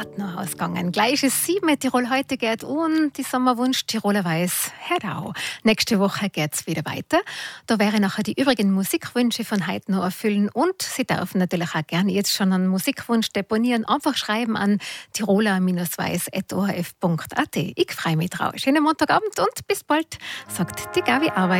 gerade noch ausgegangen. Gleich ist 7, Tirol heute geht und die Sommerwunsch Tiroler Weiß hört auch. Nächste Woche geht's wieder weiter. Da wäre nachher die übrigen Musikwünsche von heute noch erfüllen und Sie dürfen natürlich auch gerne jetzt schon einen Musikwunsch deponieren. Einfach schreiben an tiroler-weiß.orf.at. Ich freue mich drauf. Schönen Montagabend und bis bald, sagt die Gabi Arbeit.